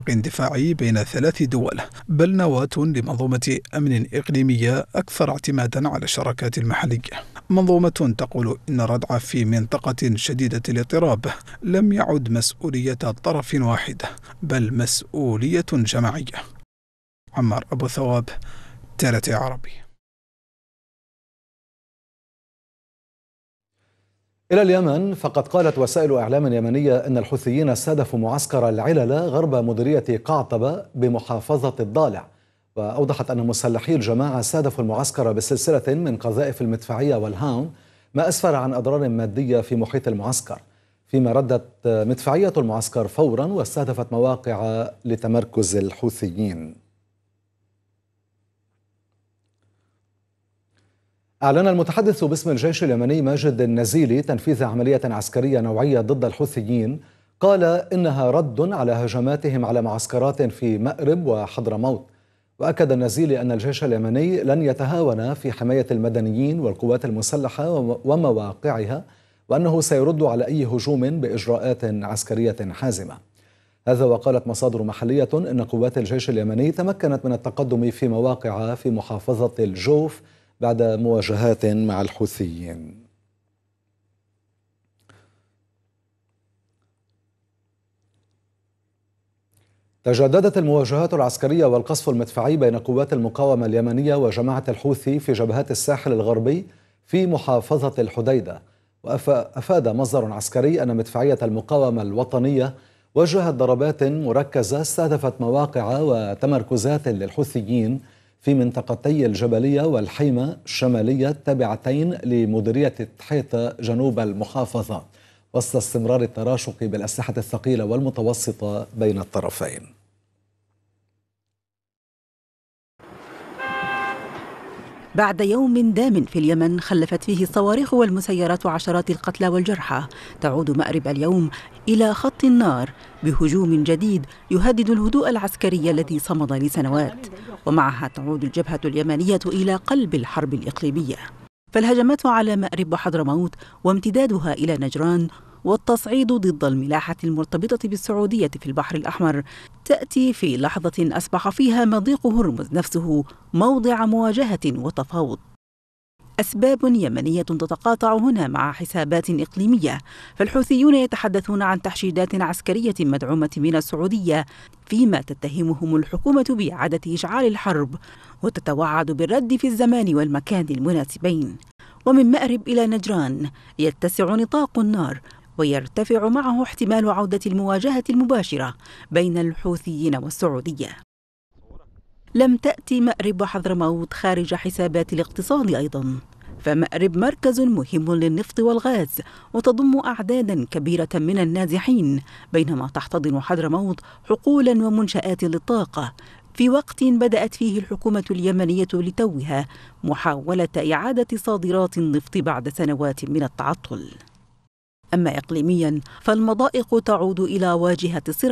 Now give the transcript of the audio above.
دفاعي بين 3 دول، بل نواة لمنظومة أمن إقليمية أكثر اعتمادا على الشراكات المحلية. منظومة تقول إن الردع في منطقة شديدة الاضطراب لم يعد مسؤولية طرف واحد، بل مسؤولية جماعية. عمار أبو ثواب، TRT عربي. إلى اليمن، فقد قالت وسائل إعلام يمنية أن الحوثيين استهدفوا معسكر العللة غرب مديرية قعطبة بمحافظة الضالع. وأوضحت أن مسلحي الجماعة استهدفوا المعسكر بسلسلة من قذائف المدفعية والهاون، ما أسفر عن أضرار مادية في محيط المعسكر، فيما ردت مدفعية المعسكر فورا واستهدفت مواقع لتمركز الحوثيين. أعلن المتحدث باسم الجيش اليمني ماجد النزيلي تنفيذ عملية عسكرية نوعية ضد الحوثيين، قال إنها رد على هجماتهم على معسكرات في مأرب وحضرموت. وأكد النزيلي أن الجيش اليمني لن يتهاون في حماية المدنيين والقوات المسلحة ومواقعها، وأنه سيرد على أي هجوم بإجراءات عسكرية حازمة. هذا وقالت مصادر محلية إن قوات الجيش اليمني تمكنت من التقدم في مواقع في محافظة الجوف بعد مواجهات مع الحوثيين. تجددت المواجهات العسكرية والقصف المدفعي بين قوات المقاومة اليمنية وجماعة الحوثي في جبهات الساحل الغربي في محافظة الحديدة. وأفاد مصدر عسكري أن مدفعية المقاومة الوطنية وجهت ضربات مركزة استهدفت مواقع وتمركزات للحوثيين في منطقتي الجبلية والحيمة الشمالية التابعتين لمديرية تحيطة جنوب المحافظة، وسط استمرار التراشق بالأسلحة الثقيلة والمتوسطة بين الطرفين. بعد يوم دام في اليمن خلفت فيه الصواريخ والمسيرات عشرات القتلى والجرحى، تعود مأرب اليوم إلى خط النار بهجوم جديد يهدد الهدوء العسكري الذي صمد لسنوات، ومعها تعود الجبهة اليمنية إلى قلب الحرب الإقليمية. فالهجمات على مأرب وحضرموت وامتدادها إلى نجران والتصعيد ضد الملاحة المرتبطة بالسعودية في البحر الأحمر تأتي في لحظة أصبح فيها مضيق هرمز نفسه موضع مواجهة وتفاوض. أسباب يمنية تتقاطع هنا مع حسابات إقليمية، فالحوثيون يتحدثون عن تحشيدات عسكرية مدعومة من السعودية، فيما تتهمهم الحكومة بإعادة إشعال الحرب وتتوعد بالرد في الزمان والمكان المناسبين. ومن مأرب إلى نجران يتسع نطاق النار ويرتفع معه احتمال عودة المواجهة المباشرة بين الحوثيين والسعودية. لم تأتي مأرب وحضرموت خارج حسابات الاقتصاد أيضا، فمأرب مركز مهم للنفط والغاز وتضم أعدادا كبيرة من النازحين، بينما تحتضن حضرموت حقولا ومنشآت للطاقة، في وقت بدأت فيه الحكومة اليمنية لتوها محاولة إعادة صادرات النفط بعد سنوات من التعطل. أما إقليميا فالمضائق تعود إلى واجهة الصراع.